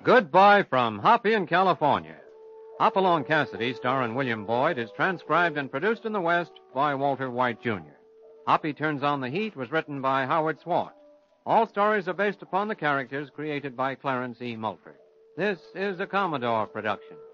Goodbye from Hoppy in California. Hopalong Cassidy, starring William Boyd, is transcribed and produced in the West by Walter White, Jr. Hoppy Turns on the Heat was written by Howard Swart. All stories are based upon the characters created by Clarence E. Mulford. This is a Commodore production.